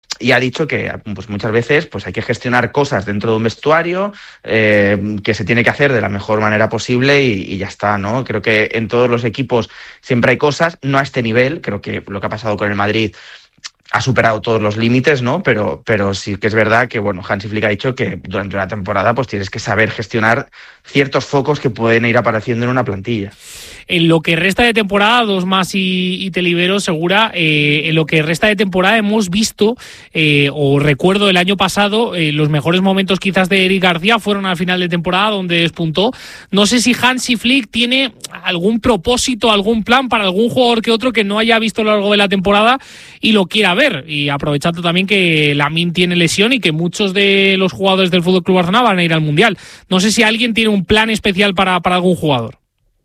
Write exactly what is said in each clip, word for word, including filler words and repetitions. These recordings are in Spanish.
Y ha dicho que pues muchas veces pues hay que gestionar cosas dentro de un vestuario, eh, que se tiene que hacer de la mejor manera posible y, y ya está, ¿no? Creo que en todos los equipos siempre hay cosas, no a este nivel, creo que lo que ha pasado con el Madrid ha superado todos los límites, ¿no? Pero, pero sí que es verdad que, bueno, Hansi Flick ha dicho que durante una temporada pues tienes que saber gestionar ciertos focos que pueden ir apareciendo en una plantilla. En lo que resta de temporada, dos más y, y te libero, Segura, eh, en lo que resta de temporada hemos visto, eh, o recuerdo el año pasado, eh, los mejores momentos quizás de Eric García fueron al final de temporada donde despuntó. No sé si Hansi Flick tiene algún propósito, algún plan para algún jugador que otro que no haya visto a lo largo de la temporada y lo quiera ver. Y aprovechando también que Lamine tiene lesión y que muchos de los jugadores del F C Barcelona van a ir al Mundial. No sé si alguien tiene un plan especial para, para algún jugador.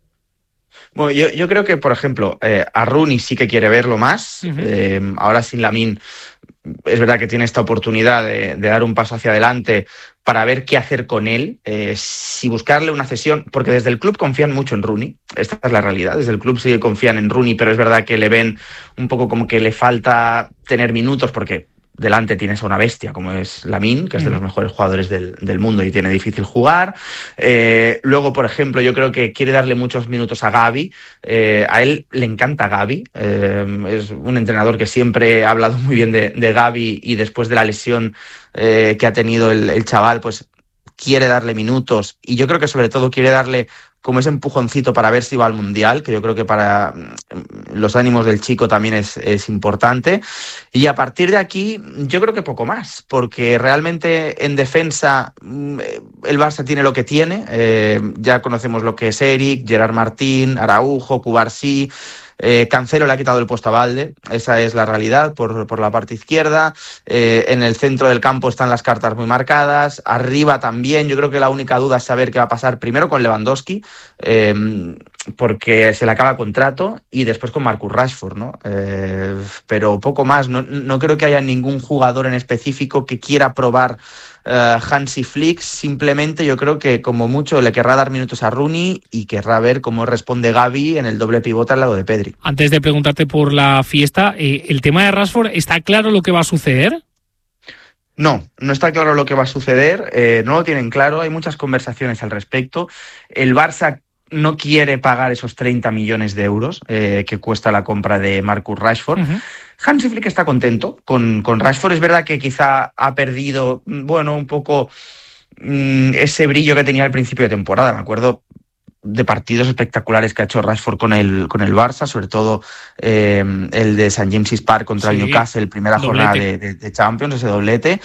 Bueno, yo, yo creo que, por ejemplo, eh, a Rooney sí que quiere verlo más. Uh-huh. Eh, ahora sin Lamine es verdad que tiene esta oportunidad de, de dar un paso hacia adelante para ver qué hacer con él, eh, si buscarle una cesión, porque desde el club confían mucho en Rooney, esta es la realidad, desde el club sí confían en Rooney, pero es verdad que le ven un poco como que le falta tener minutos, porque delante tienes a una bestia como es Lamine, que es de los mejores jugadores del, del mundo y tiene difícil jugar. Eh, luego, por ejemplo, yo creo que quiere darle muchos minutos a Gavi. Eh, a él le encanta Gavi. Eh, es un entrenador que siempre ha hablado muy bien de, de Gavi y después de la lesión eh, que ha tenido el, el chaval, pues quiere darle minutos y yo creo que sobre todo quiere darle como ese empujoncito para ver si va al Mundial, que yo creo que para los ánimos del chico también es, es importante. Y a partir de aquí, yo creo que poco más, porque realmente en defensa el Barça tiene lo que tiene. Eh, ya conocemos lo que es Eric, Gerard Martín, Araujo, Cubarsí. Eh, Cancelo le ha quitado el puesto a Balde, esa es la realidad por, por la parte izquierda. Eh, en el centro del campo están las cartas muy marcadas, arriba también. Yo creo que la única duda es saber qué va a pasar primero con Lewandowski, eh, porque se le acaba contrato, y después con Marcus Rashford, ¿no? Eh, pero poco más, no, no creo que haya ningún jugador en específico que quiera probar Uh, Hansi Flick. Simplemente yo creo que como mucho le querrá dar minutos a Rooney y querrá ver cómo responde Gavi en el doble pivote al lado de Pedri. Antes de preguntarte por la fiesta, eh, ¿el tema de Rashford está claro lo que va a suceder? No, no está claro lo que va a suceder, eh, no lo tienen claro, hay muchas conversaciones al respecto. El Barça no quiere pagar esos treinta millones de euros eh, que cuesta la compra de Marcus Rashford. Uh-huh. Hansi Flick está contento con, con Rashford. Es verdad que quizá ha perdido, bueno, un poco mmm, ese brillo que tenía al principio de temporada. Me acuerdo de partidos espectaculares que ha hecho Rashford con el, con el Barça, sobre todo eh, el de Saint James's Park contra sí, el Newcastle, primera doblete. jornada de, de, de Champions, ese doblete.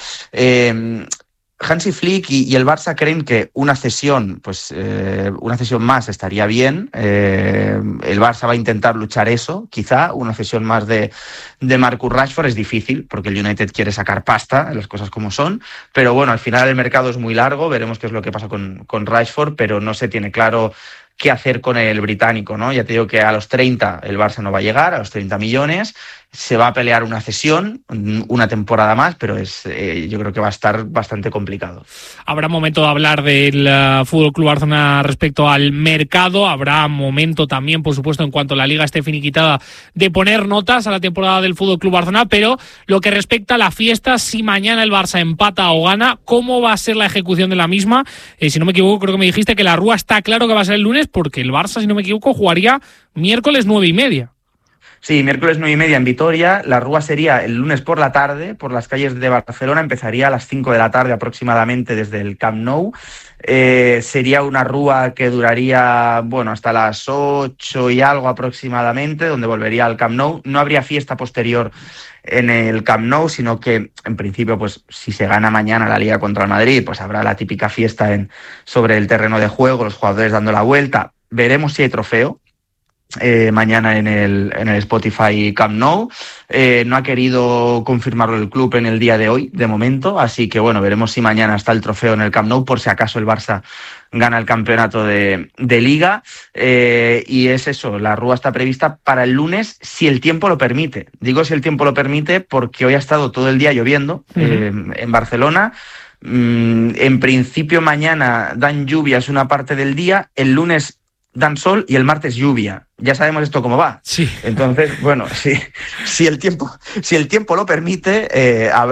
Eh, Hansi Flick y, y el Barça creen que una cesión, pues eh, una cesión más estaría bien. Eh, el Barça va a intentar luchar eso, quizá una cesión más de, de Marcus Rashford es difícil, porque el United quiere sacar pasta, las cosas como son, pero bueno, al final el mercado es muy largo, veremos qué es lo que pasa con, con Rashford, pero no se tiene claro qué hacer con el británico, ¿no? Ya te digo que a los treinta el Barça no va a llegar, a los treinta millones, se va a pelear una cesión, una temporada más, pero es, eh, yo creo que va a estar bastante complicado. Habrá momento de hablar del uh, F C Barcelona respecto al mercado, habrá momento también, por supuesto, en cuanto la Liga esté finiquitada, de poner notas a la temporada del F C Barcelona, pero lo que respecta a la fiesta, si mañana el Barça empata o gana, ¿cómo va a ser la ejecución de la misma? Eh, si no me equivoco, creo que me dijiste que la Rúa está claro que va a ser el lunes, porque el Barça, si no me equivoco, jugaría miércoles nueve y media. Sí, miércoles nueve y media en Vitoria. La Rúa sería el lunes por la tarde, por las calles de Barcelona. Empezaría a las cinco de la tarde aproximadamente desde el Camp Nou. Eh, sería una Rúa que duraría, bueno, hasta las ocho y algo aproximadamente, donde volvería al Camp Nou. No habría fiesta posterior en el Camp Nou, sino que en principio, pues si se gana mañana la Liga contra el Madrid, pues habrá la típica fiesta en, sobre el terreno de juego, los jugadores dando la vuelta. Veremos si hay trofeo. Eh, mañana en el, en el Spotify Camp Nou. Eh, no ha querido confirmarlo el club en el día de hoy, de momento, así que bueno, veremos si mañana está el trofeo en el Camp Nou, por si acaso el Barça gana el campeonato de, de Liga. Eh, y es eso, la Rúa está prevista para el lunes, si el tiempo lo permite. Digo si el tiempo lo permite porque hoy ha estado todo el día lloviendo uh-huh. eh, en Barcelona. Mm, en principio mañana dan lluvias una parte del día, el lunes dan sol y el martes lluvia. Ya sabemos esto cómo va. Sí. Entonces, bueno, si, si, el, tiempo, si el tiempo lo permite, eh, habrá